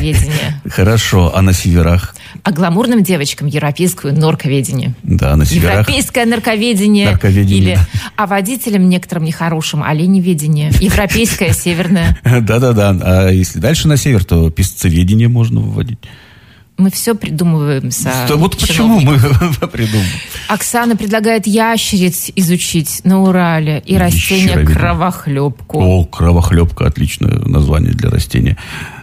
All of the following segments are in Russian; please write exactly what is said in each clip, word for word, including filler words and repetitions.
норковедение. Хорошо, а на северах? А гламурным девочкам европейское норковедение. Да, на северах. Европейское норковедение. Норковедение. Или, а водителям некоторым нехорошим оленеведение. Европейское, северное. Да-да-да. А если дальше на север, то песцеведение можно выводить. Мы все придумываем со Вот почему мы придумываем? Оксана предлагает ящериц изучить на Урале и растение кровохлебку. О, кровохлебка, отличное название для растения.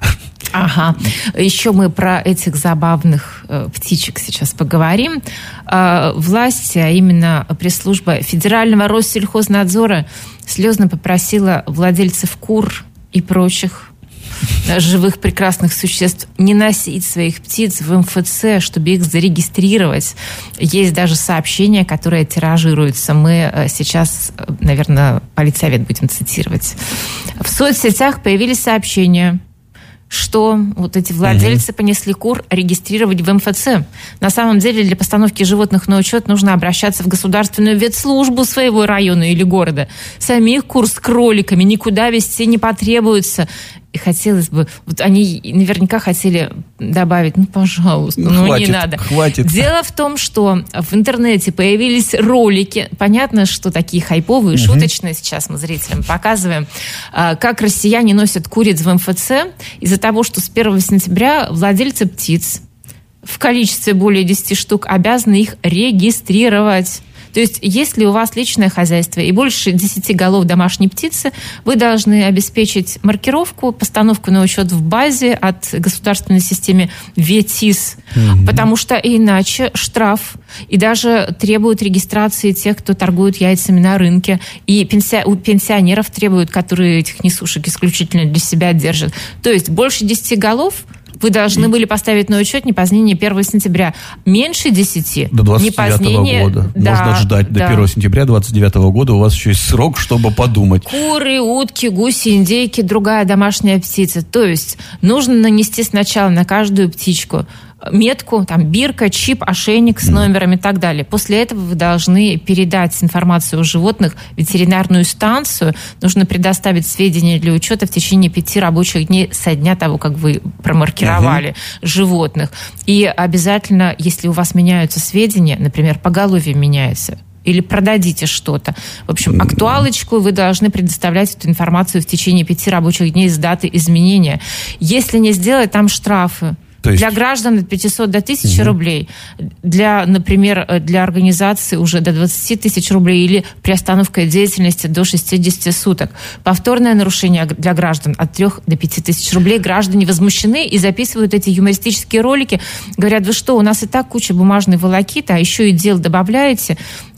Ага. Еще мы про этих забавных э, птичек сейчас поговорим. Э, власти, а именно пресс-служба Федерального Россельхознадзора слезно попросила владельцев кур и прочих живых прекрасных существ не носить своих птиц в эм эф цэ, чтобы их зарегистрировать. Есть даже сообщения, которые тиражируются. Мы сейчас, наверное, политсовет будем цитировать. В соцсетях появились сообщения, что вот эти владельцы угу. понесли кур регистрировать в эм эф цэ. На самом деле для постановки животных на учет нужно обращаться в государственную ветслужбу своего района или города. Самих кур с кроликами никуда везти не потребуется. И хотелось бы... Вот они наверняка хотели добавить, ну, пожалуйста, ну, ну хватит, не надо. Хватит. Дело в том, что в интернете появились ролики. Понятно, что такие хайповые, угу. шуточные сейчас мы зрителям показываем. Как россияне носят куриц в эм эф цэ из-за того, что с первого сентября владельцы птиц в количестве более десяти штук обязаны их регистрировать. То есть, если у вас личное хозяйство и больше десяти голов домашней птицы, вы должны обеспечить маркировку, постановку на учет в базе от государственной системы ВЕТИС, mm-hmm. потому что иначе штраф. И даже требуют регистрации тех, кто торгует яйцами на рынке. И пенси... у пенсионеров требуют, которые этих несушек исключительно для себя держат. То есть, больше десяти голов вы должны были поставить на учет не позднее первого сентября. Меньше десяти. До двадцать девятого позднее... года. Да, можно ждать да. до первого сентября двадцать девятого года. У вас еще есть срок, чтобы подумать. Куры, утки, гуси, индейки, другая домашняя птица. То есть нужно нанести сначала на каждую птичку метку, там, бирка, чип, ошейник с номером и так далее. После этого вы должны передать информацию о животных в ветеринарную станцию. Нужно предоставить сведения для учета в течение пяти рабочих дней со дня того, как вы промаркировали uh-huh. животных. И обязательно, если у вас меняются сведения, например, поголовье меняется, или продадите что-то. В общем, актуалочку вы должны предоставлять эту информацию в течение пяти рабочих дней с даты изменения. Если не сделать, там штрафы. Есть... Для граждан от пятисот до тысячи угу. рублей. Для, например, для организации уже до двадцати тысяч рублей или приостановка деятельности до шестидесяти суток. Повторное нарушение для граждан от трёх до пяти тысяч рублей. Граждане возмущены и записывают эти юмористические ролики. Говорят, вы что, у нас и так куча бумажной волокиты, а еще и дел добавляете.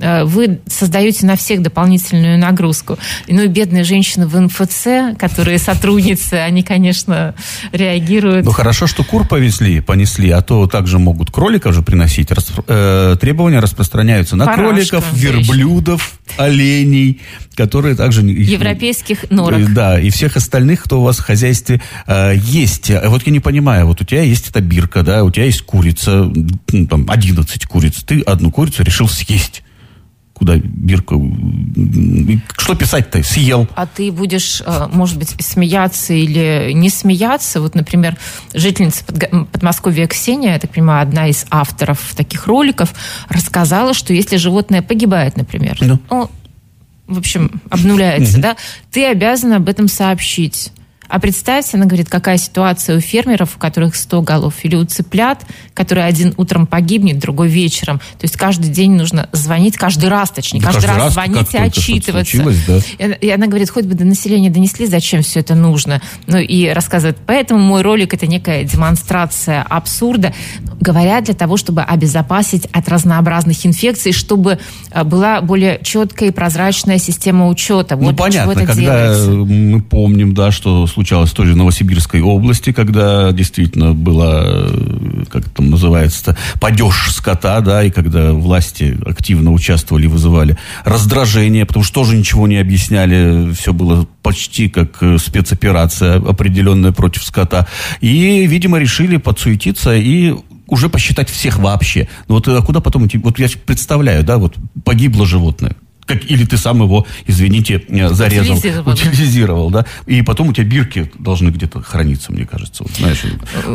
Вы создаете на всех дополнительную нагрузку. Ну и бедные женщины в эм эф цэ, которые сотрудницы, они, конечно, реагируют. Ну хорошо, что кур повезли. Понесли, а то также могут кроликов же приносить. Рас, э, требования распространяются на Парашка, кроликов, верблюдов, оленей, которые также... Европейских норок. Да, и всех остальных, кто у вас в хозяйстве э, есть. Вот я не понимаю, вот у тебя есть эта бирка, да, у тебя есть курица, ну, там, одиннадцать куриц, ты одну курицу решил съесть. Куда бирку? Что писать-то? Съел. А ты будешь, может быть, смеяться или не смеяться? Вот, например, жительница Подмосковья Ксения, я так понимаю, одна из авторов таких роликов, рассказала, что если животное погибает, например, ну, ну в общем, обнуляется, да, ты обязан об этом сообщить. А представьте, она говорит, какая ситуация у фермеров, у которых сто голов, или у цыплят, который один утром погибнет, другой вечером. То есть каждый день нужно звонить, каждый раз, точнее, да каждый, каждый раз, раз звонить и отчитываться. Да? И она говорит, хоть бы до населения донесли, зачем все это нужно. Ну и рассказывает, поэтому мой ролик – это некая демонстрация абсурда. Говорят, для того, чтобы обезопасить от разнообразных инфекций, чтобы была более четкая и прозрачная система учета. Вот ну понятно, это когда делается. Мы помним, да, что случалось тоже в Новосибирской области, когда действительно была, как это называется, падеж скота, да, и когда власти активно участвовали, вызывали раздражение, потому что тоже ничего не объясняли, все было почти как спецоперация определенная против скота. И, видимо, решили подсуетиться и уже посчитать всех вообще. Ну вот а куда потом идти? Вот я представляю, да, вот погибло животное. Как, или ты сам его, извините, зарезал, утилизировал, утилизировал, да, и потом у тебя бирки должны где-то храниться, мне кажется, вот, знаешь.